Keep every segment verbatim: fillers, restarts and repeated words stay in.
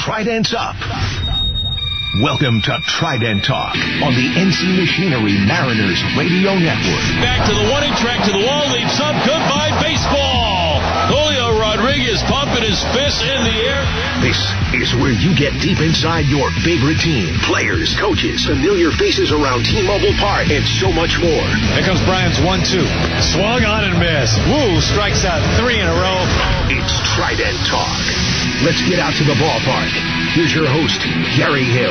Trident's up. Welcome to Trident Talk on the N C Machinery Mariners Radio Network. Back to the one-inch track to the wall, leaps up, goodbye baseball. Julio Rodriguez pumping his fist in the air. This is where you get deep inside your favorite team. Players, coaches, familiar faces around T-Mobile Park, and so much more. Here comes Bryant's one two. Swung on and missed. Woo, strikes out three in a row. It's Trident Talk. Let's get out to the ballpark. Here's your host, Gary Hill.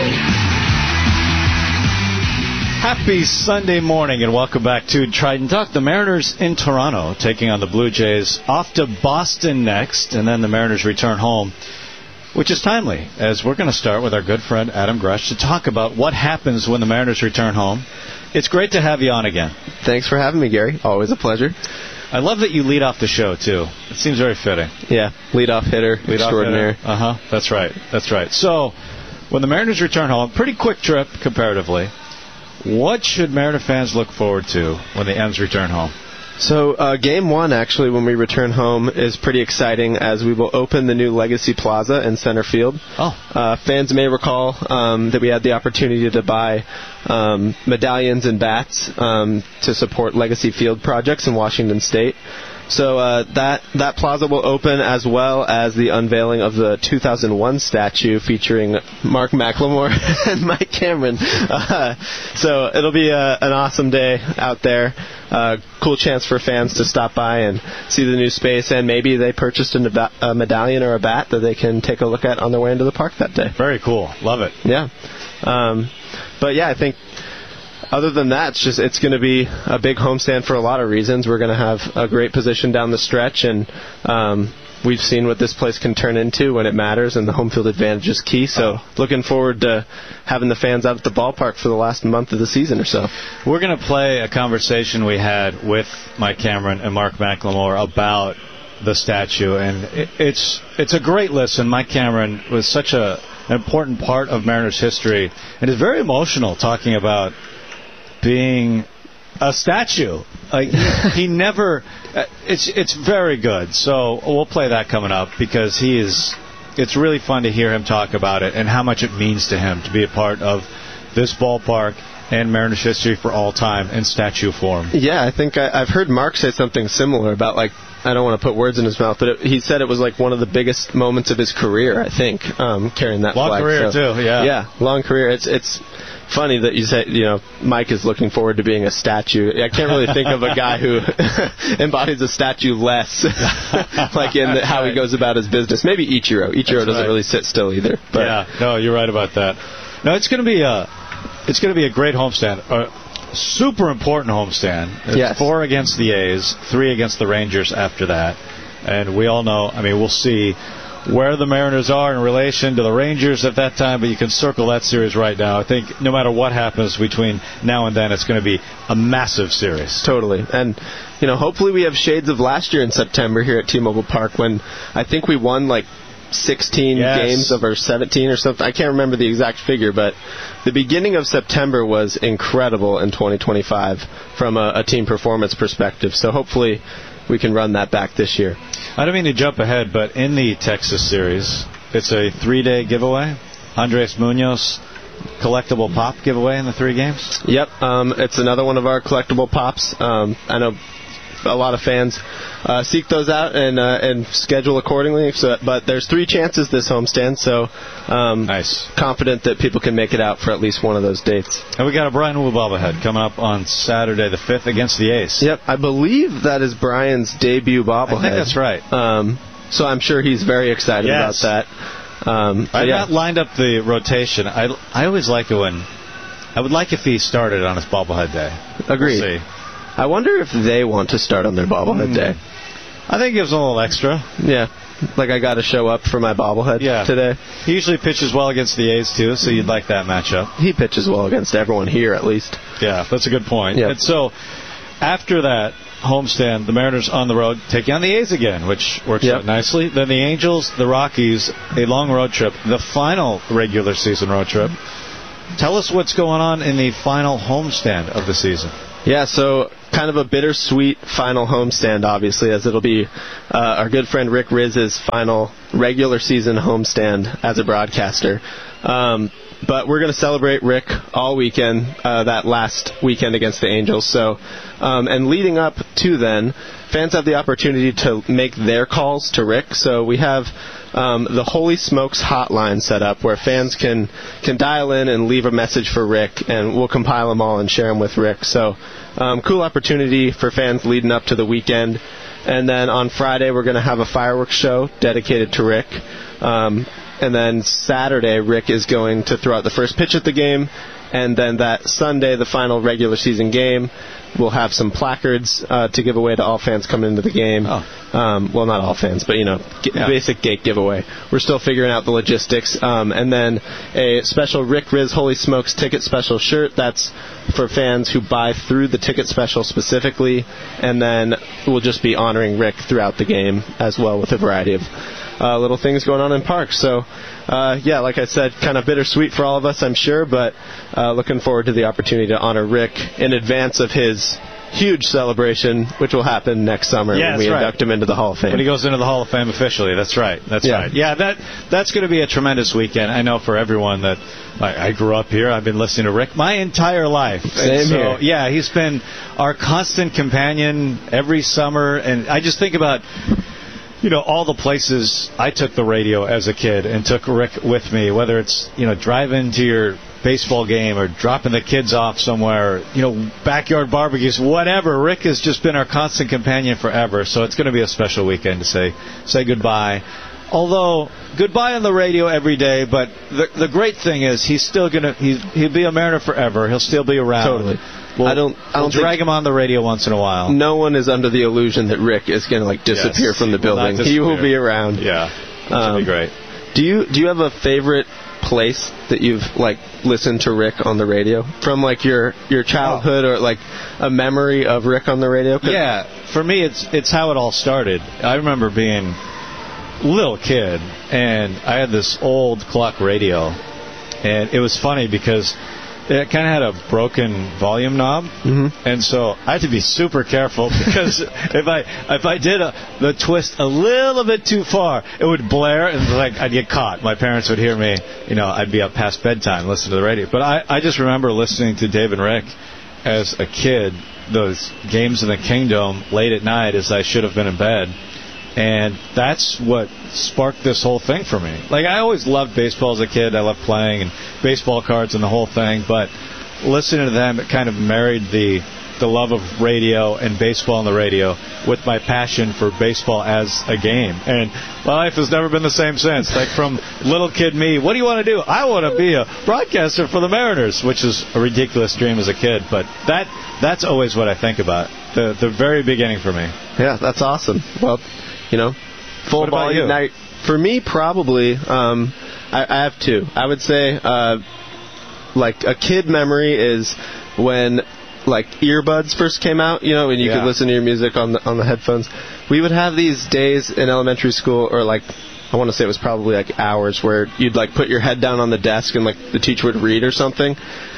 Happy Sunday morning and welcome back to Trident Talk. The Mariners in Toronto taking on the Blue Jays, off to Boston next, and then the Mariners return home, which is timely, as we're going to start with our good friend Adam Grush to talk about what happens when the Mariners return home. It's great to have you on again. Thanks for having me, Gary. Always a pleasure. I love that you lead off the show, too. It seems very fitting. Yeah, lead-off hitter, lead extraordinaire. Hitter. Uh-huh, that's right, that's right. So, when the Mariners return home, pretty quick trip comparatively, what should Mariner fans look forward to when the M's return home? So, uh, game one, actually, when we return home, is pretty exciting as we will open the new Legacy Plaza in center field. Oh. Uh, fans may recall um, that we had the opportunity to buy um, medallions and bats um, to support Legacy Field projects in Washington State. So uh, that that plaza will open, as well as the unveiling of the two thousand one statue featuring Mark McLemore and Mike Cameron. Uh, so it'll be a, an awesome day out there. Uh, cool chance for fans to stop by and see the new space, and maybe they purchased a, a medallion or a bat that they can take a look at on their way into the park that day. Very cool. Love it. Yeah. Um, but yeah, I think other than that, it's just it's going to be a big homestand for a lot of reasons. We're going to have a great position down the stretch, and um, we've seen what this place can turn into when it matters, and the home field advantage is key. So oh. looking forward to having the fans out at the ballpark for the last month of the season or so. We're going to play a conversation we had with Mike Cameron and Mark McLemore about the statue, and it, it's it's a great listen. Mike Cameron was such a, an important part of Mariners history, and is very emotional talking about being a statue. Like he, he never. Uh, it's it's very good. So we'll play that coming up because he is. It's really fun to hear him talk about it and how much it means to him to be a part of this ballpark and Mariners history for all time in statue form. Yeah, I think I, I've heard Mark say something similar about, like, I don't want to put words in his mouth, but it, he said it was like one of the biggest moments of his career, I think, um, carrying that long flag. Long career, so, too, yeah. Yeah, long career. It's it's funny that you say, you know, Mike is looking forward to being a statue. I can't really think of a guy who embodies a statue less, like in the, how he goes about his business. Maybe Ichiro. Ichiro That's doesn't right. really sit still either. But. Yeah, no, you're right about that. No, it's going to be a, it's going to be a great homestand. A super important homestand. It's yes. Four against the A's, three against the Rangers after that. And we all know, I mean, we'll see where the Mariners are in relation to the Rangers at that time, but you can circle that series right now. I think no matter what happens between now and then, it's going to be a massive series. Totally. And, you know, hopefully we have shades of last year in September here at T-Mobile Park when I think we won, like, sixteen yes. games of our seventeen or something. I can't remember the exact figure, but the beginning of September was incredible in twenty twenty-five from a, a team performance perspective. So hopefully we can run that back this year. I don't mean to jump ahead, but in the Texas series, it's a three-day giveaway. Andres Munoz collectible pop giveaway in the three games. Yep, um, it's another one of our collectible pops. Um, I know a lot of fans uh, seek those out and uh, and schedule accordingly. So, but there's three chances this homestand, so um, nice. Confident that people can make it out for at least one of those dates. And we got a Brian Wu bobblehead coming up on Saturday the fifth against the A's. Yep, I believe that is Brian's debut bobblehead. I think that's right. Um, so I'm sure he's very excited yes. about that. Um, I yeah. got lined up the rotation. I I always like it when I would like if he started on his bobblehead day. Agreed. We'll see. I wonder if they want to start on their bobblehead mm. day. I think it gives them a little extra. Yeah. Like I got to show up for my bobblehead yeah. today. He usually pitches well against the A's, too, so you'd like that matchup. He pitches well against everyone here, at least. Yeah, that's a good point. Yep. And so, after that homestand, the Mariners on the road taking on the A's again, which works yep. out nicely. Then the Angels, the Rockies, a long road trip, the final regular season road trip. Tell us what's going on in the final homestand of the season. Yeah, so kind of a bittersweet final homestand, obviously, as it'll be uh, our good friend Rick Rizz's final regular season homestand as a broadcaster. Um, but we're going to celebrate Rick all weekend, uh, that last weekend against the Angels. So, um, and leading up to then, fans have the opportunity to make their calls to Rick. So we have um, the Holy Smokes hotline set up where fans can can dial in and leave a message for Rick, and we'll compile them all and share them with Rick. So um, cool opportunity for fans leading up to the weekend. And then on Friday, we're going to have a fireworks show dedicated to Rick. Um, and then Saturday, Rick is going to throw out the first pitch at the game. And then that Sunday, the final regular season game, we'll have some placards uh, to give away to all fans coming into the game. Oh. Um, well, not all fans, but, you know, g- yeah. basic gate giveaway. We're still figuring out the logistics. Um, and then a special Rick Riz Holy Smokes ticket special shirt. That's for fans who buy through the ticket special specifically. And then we'll just be honoring Rick throughout the game as well with a variety of uh, little things going on in parks. So, uh, yeah, like I said, kind of bittersweet for all of us, I'm sure, but uh, looking forward to the opportunity to honor Rick in advance of his huge celebration, which will happen next summer yeah, when we right. induct him into the Hall of Fame. When he goes into the Hall of Fame officially, that's right. That's yeah. right. Yeah, that that's going to be a tremendous weekend. I know for everyone that I, I grew up here. I've been listening to Rick my entire life. Same so, here. Yeah, he's been our constant companion every summer, and I just think about, you know, all the places I took the radio as a kid and took Rick with me, whether it's, you know, driving to your baseball game or dropping the kids off somewhere, you know, backyard barbecues, whatever. Rick has just been our constant companion forever, so it's going to be a special weekend to say say goodbye. Although, goodbye on the radio every day, but the the great thing is he's still going to, he's, he'll be a Mariner forever. He'll still be around. Totally. We'll, I don't, I don't we'll drag him on the radio once in a while. No one is under the illusion that Rick is going to, like, disappear yes, from the building. He will, he will be around. Yeah, that'll um, be great. Do you do you have a favorite place that you've, like, listened to Rick on the radio from, like, your your childhood oh. or, like, a memory of Rick on the radio? Yeah, for me, it's it's how it all started. I remember being a little kid, and I had this old clock radio, and it was funny because it kind of had a broken volume knob, mm-hmm. and so I had to be super careful because if I if I did a, the twist a little bit too far, it would blare and like I'd get caught. My parents would hear me, you know, I'd be up past bedtime listening to the radio. But I, I just remember listening to Dave and Rick as a kid, those games in the Kingdom late at night as I should have been in bed. And that's what sparked this whole thing for me. Like, I always loved baseball as a kid. I loved playing and baseball cards and the whole thing. But listening to them, it kind of married the the love of radio and baseball on the radio with my passion for baseball as a game. And my life has never been the same since. Like, from little kid me, what do you want to do? I want to be a broadcaster for the Mariners, which is a ridiculous dream as a kid. But that that's always what I think about, the the very beginning for me. Yeah, that's awesome. Well, you know, full what ball you? night. For me, probably, um, I, I have two. I would say, uh, like, a kid memory is when, like, earbuds first came out, you know, and you yeah. could listen to your music on the on the headphones. We would have these days in elementary school, or, like, I want to say it was probably, like, hours, where you'd, like, put your head down on the desk and, like, the teacher would read or something.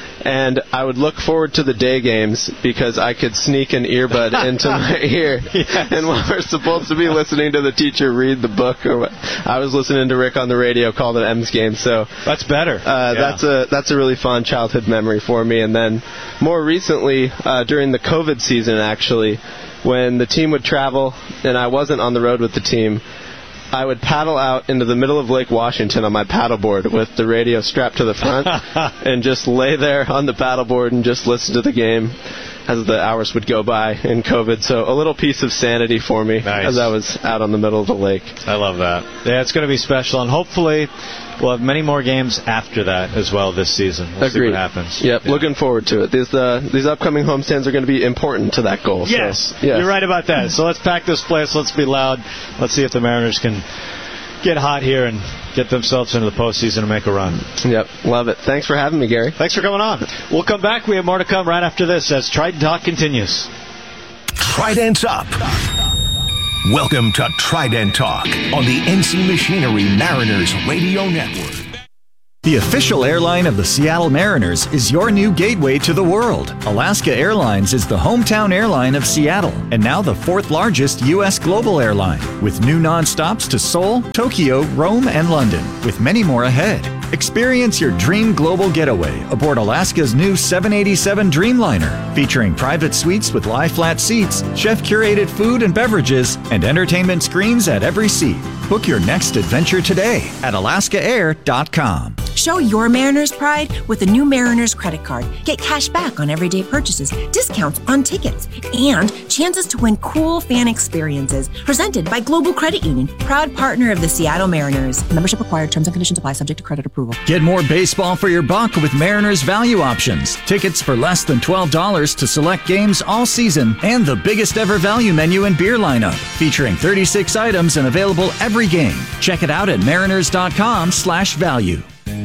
And I would look forward to the day games because I could sneak an earbud into my ear. Yes. And while we're supposed to be listening to the teacher read the book, or what, I was listening to Rick on the radio call the M's game. So that's better. Uh, yeah. That's a that's a really fun childhood memory for me. And then more recently, uh, during the COVID season, actually, when the team would travel and I wasn't on the road with the team, I would paddle out into the middle of Lake Washington on my paddleboard with the radio strapped to the front and just lay there on the paddleboard and just listen to the game as the hours would go by in COVID. So a little piece of sanity for me nice. as I was out on the middle of the lake. I love that. Yeah, it's going to be special, and hopefully we'll have many more games after that as well this season. We'll Agreed. see what happens. Yep, yeah. Looking forward to it. These uh, these upcoming homestands are going to be important to that goal. Yes, so, yes, you're right about that. So let's pack this place. Let's be loud. Let's see if the Mariners can get hot here and get themselves into the postseason and make a run. Yep, love it. Thanks for having me, Gary. Thanks for coming on. We'll come back. We have more to come right after this as Trident Talk continues. Trident's up. Welcome to Trident Talk on the N C Machinery Mariners Radio Network. The official airline of the Seattle Mariners is your new gateway to the world. Alaska Airlines is the hometown airline of Seattle and now the fourth largest U S global airline, with new nonstops to Seoul, Tokyo, Rome, and London, with many more ahead. Experience your dream global getaway aboard Alaska's new seven eighty-seven Dreamliner, featuring private suites with lie-flat seats, chef-curated food and beverages, and entertainment screens at every seat. Book your next adventure today at alaska air dot com. Show your Mariners pride with a new Mariners credit card. Get cash back on everyday purchases, discounts on tickets, and chances to win cool fan experiences. Presented by Global Credit Union, proud partner of the Seattle Mariners. Membership required. Terms and conditions apply. Subject to credit approval. Get more baseball for your buck with Mariners value options. Tickets for less than twelve dollars to select games all season, and the biggest ever value menu and beer lineup, featuring thirty-six items and available every game. Check it out at mariners dot com slash value.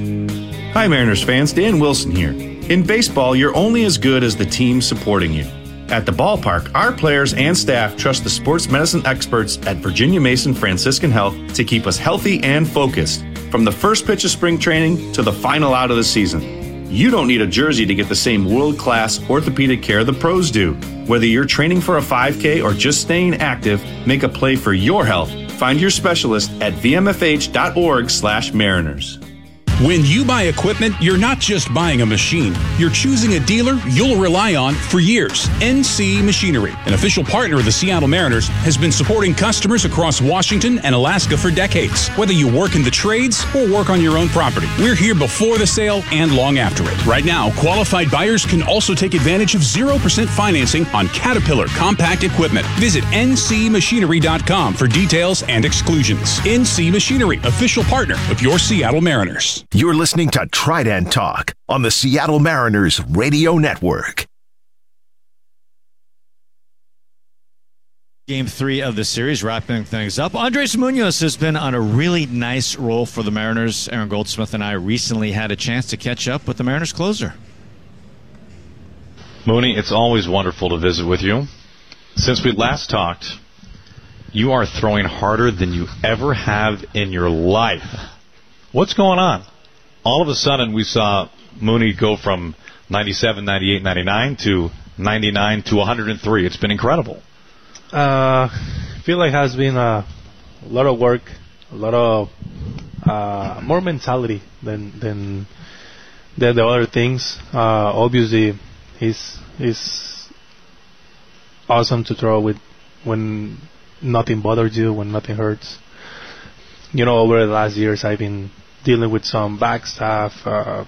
Hi, Mariners fans. Dan Wilson here. In baseball, you're only as good as the team supporting you. At the ballpark, our players and staff trust the sports medicine experts at Virginia Mason Franciscan Health to keep us healthy and focused, from the first pitch of spring training to the final out of the season. You don't need a jersey to get the same world-class orthopedic care the pros do. Whether you're training for a five K or just staying active, make a play for your health. Find your specialist at v m f h dot org slash mariners. When you buy equipment, you're not just buying a machine. You're choosing a dealer you'll rely on for years. N C Machinery, an official partner of the Seattle Mariners, has been supporting customers across Washington and Alaska for decades. Whether you work in the trades or work on your own property, we're here before the sale and long after it. Right now, qualified buyers can also take advantage of zero percent financing on Caterpillar compact equipment. Visit n c machinery dot com for details and exclusions. N C Machinery, official partner of your Seattle Mariners. You're listening to Trident Talk on the Seattle Mariners Radio Network. Game three of the series, wrapping things up. Andres Munoz has been on a really nice roll for the Mariners. Aaron Goldsmith and I recently had a chance to catch up with the Mariners closer. Mooney, it's always wonderful to visit with you. Since we last talked, you are throwing harder than you ever have in your life. What's going on? All of a sudden, we saw Mooney go from ninety-seven, ninety-eight, ninety-nine to ninety-nine to one hundred three. It's been incredible. Uh, I feel like it has been a, a lot of work, a lot of uh, more mentality than than than the other things. Uh, obviously, he's he's awesome to throw with when nothing bothers you, when nothing hurts. You know, over the last years, I've been dealing with some back stuff, uh,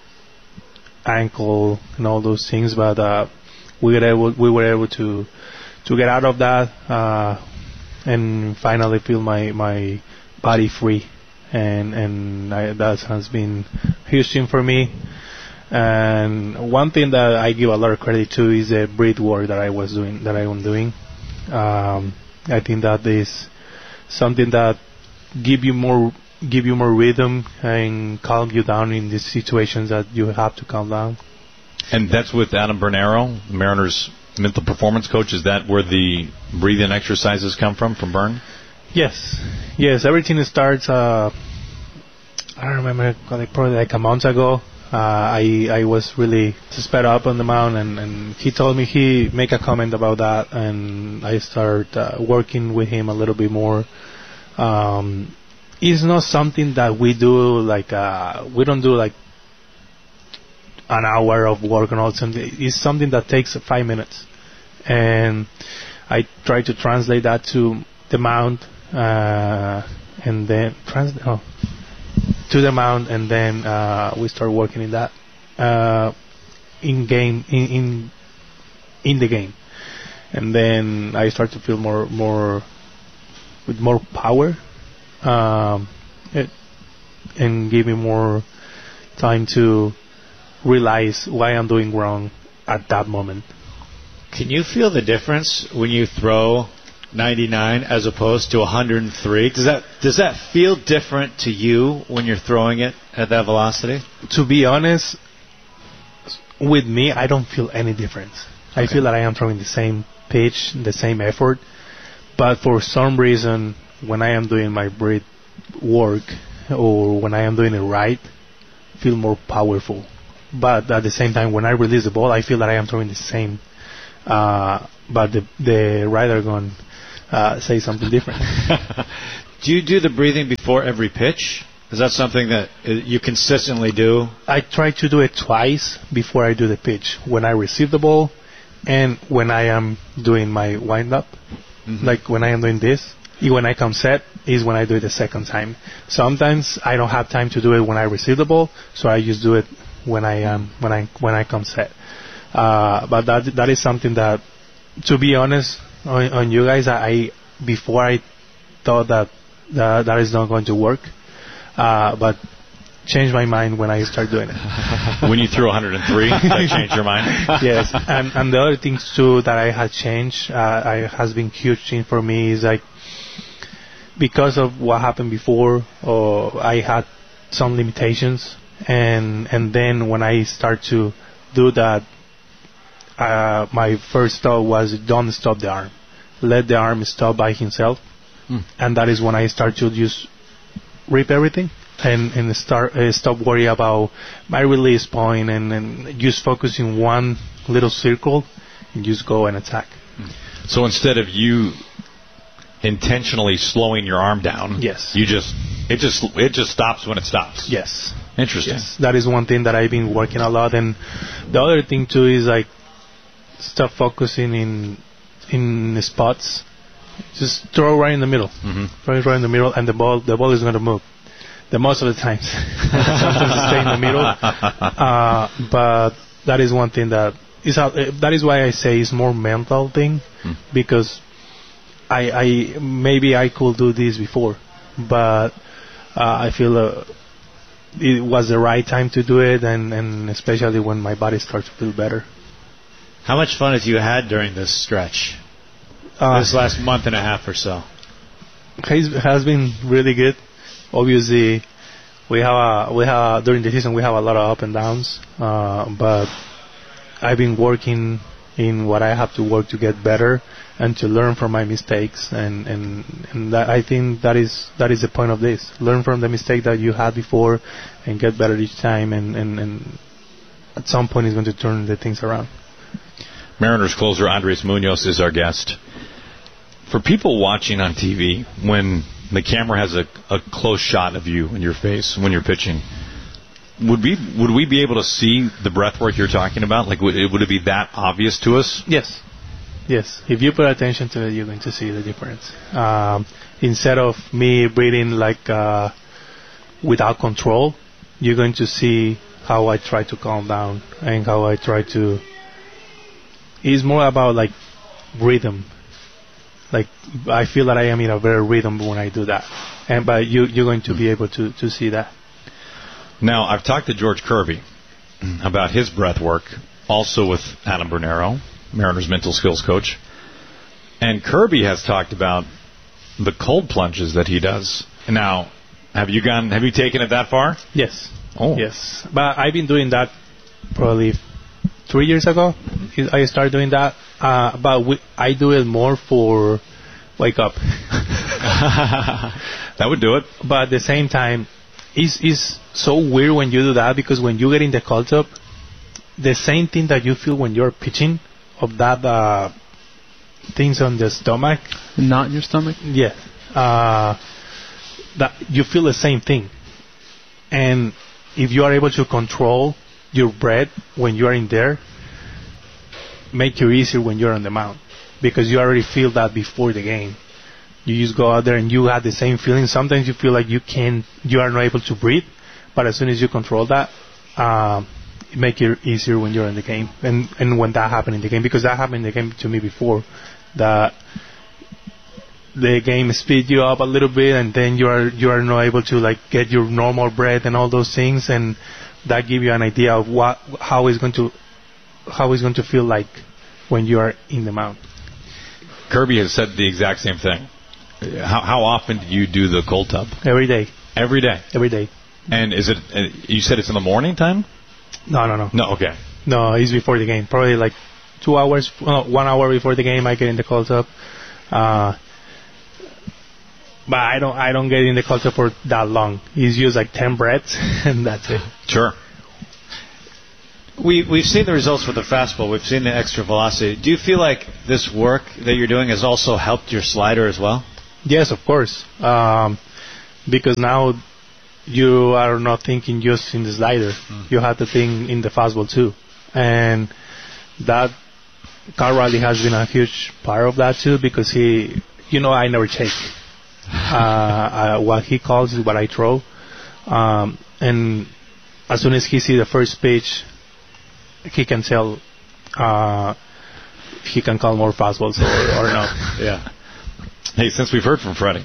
ankle, and all those things, but uh, we were able we were able to to get out of that uh, and finally feel my my body free, and and I, that has been a huge thing for me. And one thing that I give a lot of credit to is the breath work that I was doing, that I am doing. Um, I think that is something that give you more. give you more rhythm and calm you down in these situations that you have to calm down. And that's with Adam Bernero, the Mariners' mental performance coach. Is that where the breathing exercises come from, from Bern? Yes. Yes, everything starts, uh, I don't remember, like probably like a month ago. Uh, I I was really sped up on the mound, and, and he told me, he make a comment about that, and I started uh, working with him a little bit more. Um, It's not something that we do like uh, we don't do like an hour of work and all something. It's something that takes five minutes, and I try to translate that to the mound, uh, and then trans oh, to the mound, and then uh, we start working in that uh, in game in, in in the game, and then I start to feel more more with more power. Um, it, and give me more time to realize why I'm doing wrong at that moment. Can you feel the difference when you throw ninety-nine as opposed to one hundred three? Does that does that feel different to you when you're throwing it at that velocity? To be honest, with me, I don't feel any difference. Okay. I feel that I am throwing the same pitch, the same effort, but for some reason, when I am doing my breath work or when I am doing it right, feel more powerful. But at the same time, when I release the ball, I feel that I am throwing the same. Uh, but the the rider gun uh, say something different. Do you do the breathing before every pitch? Is that something that you consistently do? I try to do it twice before I do the pitch. When I receive the ball and when I am doing my wind-up. Mm-hmm. Like when I am doing this. When I come set is when I do it the second time. Sometimes I don't have time to do it when I receive the ball, so I just do it when I am when I when I come set. Uh, but that that is something that, to be honest, on, on you guys, I before I thought that that, that is not going to work, uh, but changed my mind when I start doing it. When you threw one hundred three, that changed your mind? Yes, and and the other things too that I had changed, uh, I has been huge thing for me is like, because of what happened before, uh, I had some limitations, and and then when I start to do that, uh, my first thought was, don't stop the arm, let the arm stop by himself, mm. and that is when I start to just rip everything and and start uh, stop worry about my release point and, and just focus in one little circle and just go and attack. So instead of you intentionally slowing your arm down, yes, you just it just it just stops when it stops. Yes. Interesting. Yes. That is one thing that I've been working a lot, and the other thing too is like stop focusing in in spots. Just throw right in the middle. Mm-hmm. Throw it right in the middle, and the ball the ball is going to move. The most of the times, sometimes it stay in the middle. Uh, but that is one thing that is uh, that is why I say it's more mental thing, mm. because I, I maybe I could do this before, but uh, I feel uh, it was the right time to do it, and, and especially when my body starts to feel better. How much fun have you had during this stretch? Uh, this last month and a half or so? It has been really good. Obviously, we have a, we have during the season we have a lot of up and downs, uh, but I've been working in what I have to work to get better and to learn from my mistakes, and and, and that, I think that is that is the point of this. Learn from the mistake that you had before and get better each time, and, and, and at some point it's going to turn the things around. Mariners closer Andres Munoz is our guest. For people watching on T V, when the camera has a, a close shot of you in your face when you're pitching, would we would we be able to see the breath work you're talking about? Like, would it, would it be that obvious to us? Yes. Yes. If you pay attention to it, you're going to see the difference. Um, instead of me breathing like uh, without control, you're going to see how I try to calm down and how I try to... It's more about like rhythm. Like, I feel that I am in a very rhythm when I do that. And but you, you're going to be able to, to see that. Now, I've talked to George Kirby about his breath work, also with Adam Bernero, Mariners mental skills coach. And Kirby has talked about the cold plunges that he does. Now, have you gone? Have you taken it that far? Yes. Oh. Yes. But I've been doing that probably three years ago. I started doing that. Uh, but we, I do it more for wake up. That would do it. But at the same time, it's, it's so weird when you do that, because when you get in the cold tub, the same thing that you feel when you're pitching, of that uh, things on the stomach. Not your stomach? Yeah. Uh, that you feel the same thing. And if you are able to control your breath when you are in there, make it easier when you're on the mound, because you already feel that before the game. You just go out there and you have the same feeling. Sometimes you feel like you can, you are not able to breathe, but as soon as you control that, um, it make it easier when you're in the game. And and when that happened in the game, because that happened in the game to me before, that the game speed you up a little bit, and then you are you are not able to like get your normal breath and all those things, and that give you an idea of what how it's going to how it's going to feel like when you are in the mound. Kirby has said the exact same thing. How, how often do you do the cold tub? Every day. Every day? Every day. And is it, uh, you said it's in the morning time? No, no, no. No, okay. No, it's before the game. Probably like two hours, no, one hour before the game, I get in the cold tub. Uh, but I don't I don't get in the culture for that long. He's used like ten breaths, and that's it. Sure. We, we've seen the results with the fastball. We've seen the extra velocity. Do you feel like this work that you're doing has also helped your slider as well? Yes, of course. Um, because now you are not thinking just in the slider. Mm. You have to think in the fastball too. And that Cal Raleigh has been a huge part of that too, because he, you know, I never check. uh, uh, what he calls is what I throw. Um, and as soon as he sees the first pitch, he can tell uh, he can call more fastballs or, or no. Yeah. Hey, since we've heard from Freddie,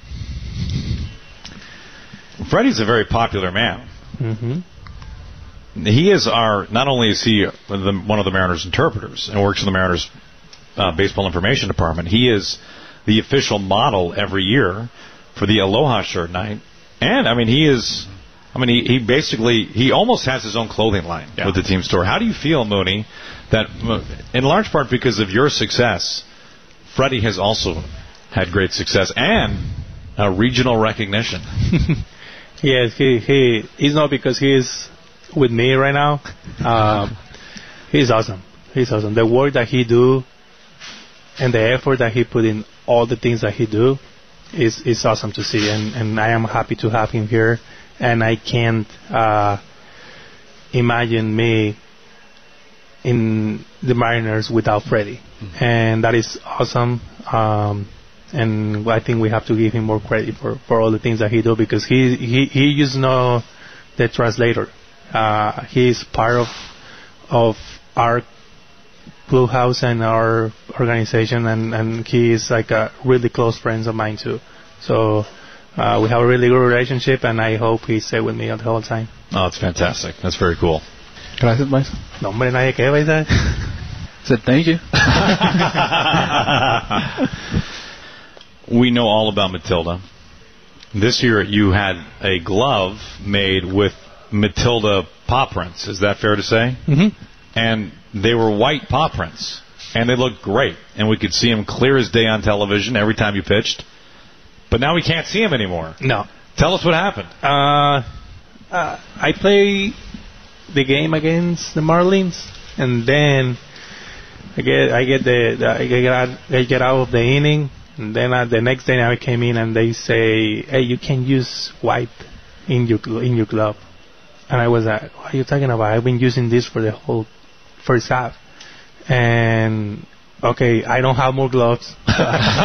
Freddie's a very popular man. Mm-hmm. He is our, not only is he the, one of the Mariners interpreters and works in the Mariners uh, baseball information department, he is the official model every year for the Aloha shirt night. And, I mean, he is... I mean, he, he basically, he almost has his own clothing line yeah. with the team store. How do you feel, Mooney, that in large part because of your success, Freddie has also had great success and uh, regional recognition? Yes, he, he he's not because he's with me right now. Um, he's awesome. He's awesome. The work that he do and the effort that he put in all the things that he do is, is awesome to see. And, and I am happy to have him here. And I can't uh, imagine me in the Mariners without Freddie. Mm-hmm. And that is awesome. Um, and I think we have to give him more credit for, for all the things that he do, because he he, he just know the translator. Uh, he's part of of our clubhouse and our organization, and, and he is like a really close friend of mine too. So... Uh, we have a really good relationship, and I hope he stay with me the whole time. Oh, that's fantastic. That's very cool. Gracias, maestro. No, hombre, nadie que va. Said thank you. We know all about Matilda. This year you had a glove made with Matilda paw prints. Is that fair to say? Mm-hmm. And they were white paw prints, and they looked great. And we could see them clear as day on television every time you pitched. But now we can't see him anymore. No. Tell us what happened. Uh, uh, I play the game against the Marlins, and then I get I get the, the I get out, I get out of the inning, and then uh, the next day I came in and they say, "Hey, you can use white in your in your glove," and I was like, "What are you talking about? I've been using this for the whole first half," and. Okay, I don't have more gloves. So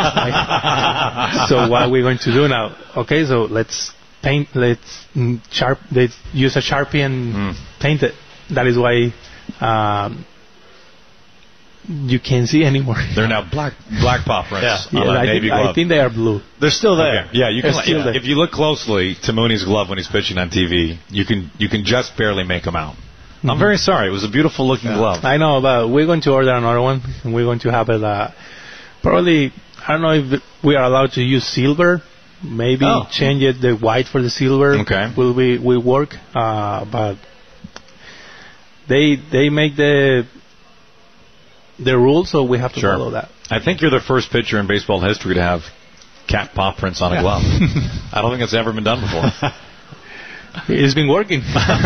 what are we going to do now? Okay, so let's paint, let's sharp, let's use a Sharpie and mm. paint it. That is why um, you can't see anymore. They're now black black paw prints. Yeah, on yeah I, navy think, glove. I think they are blue. They're still there. Okay. Yeah, you can. Still Yeah, there. if you look closely to Mooney's glove when he's pitching on T V, you can you can just barely make them out. Mm-hmm. I'm very sorry. It was a beautiful looking yeah. glove. I know, but we're going to order another one, and we're going to have it. Uh, probably, I don't know if we are allowed to use silver. Maybe oh. change it the white for the silver. Okay. Will we will work? Uh, but they they make the the rules, so we have to sure. follow that. I think you're the first pitcher in baseball history to have cat paw prints on a yeah. glove. I don't think it's ever been done before. It's been working.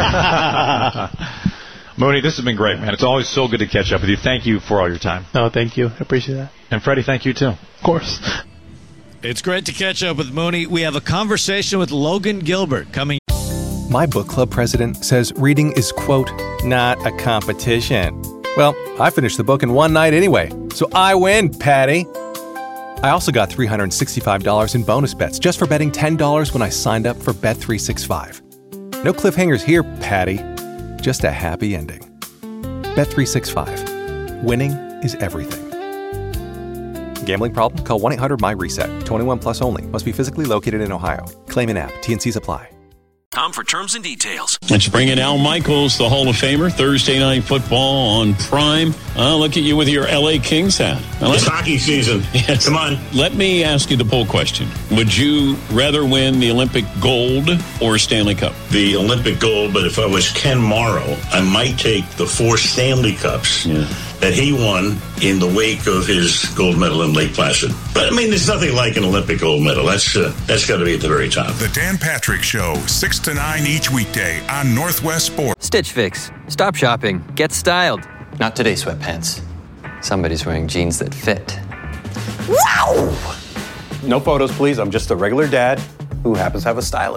Mooney, this has been great, man. It's always so good to catch up with you. Thank you for all your time. No, thank you. I appreciate that. And Freddie, thank you too. Of course. It's great to catch up with Mooney. We have a conversation with Logan Gilbert coming. My book club president says reading is, quote, not a competition. Well, I finished the book in one night anyway, so I win, Patty. I also got three hundred sixty-five dollars in bonus bets just for betting ten dollars when I signed up for Bet three sixty-five. No cliffhangers here, Patty. Just a happy ending. Bet three sixty-five. Winning is everything. Gambling problem? Call one eight hundred M Y reset. twenty-one plus only. Must be physically located in Ohio. Claim in app. T and C's apply. Tom for terms and details. Let's bring in Al Michaels, the Hall of Famer, Thursday Night Football on Prime. I'll look at you with your L A Kings hat. It's hockey season. Yes. Come on. Let me ask you the poll question. Would you rather win the Olympic gold or Stanley Cup? The Olympic gold, but if I was Ken Morrow, I might take the four Stanley Cups. Yeah. that he won in the wake of his gold medal in Lake Placid. But, I mean, there's nothing like an Olympic gold medal. That's uh, that's got to be at the very top. The Dan Patrick Show, six to nine each weekday on Northwest Sports. Stitch Fix. Stop shopping. Get styled. Not today, sweatpants. Somebody's wearing jeans that fit. Wow! No photos, please. I'm just a regular dad who happens to have a stylist.